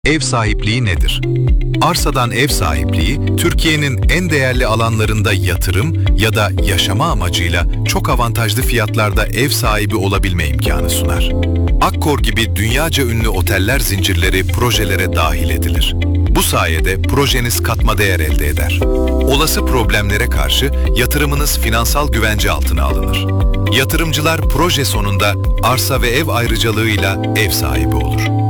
Ev sahipliği nedir? Arsadan ev sahipliği, Türkiye'nin en değerli alanlarında yatırım ya da yaşama amacıyla çok avantajlı fiyatlarda ev sahibi olabilme imkanı sunar. Akkor gibi dünyaca ünlü oteller zincirleri projelere dahil edilir. Bu sayede projeniz katma değer elde eder. Olası problemlere karşı yatırımınız finansal güvence altına alınır. Yatırımcılar proje sonunda arsa ve ev ayrıcalığıyla ev sahibi olur.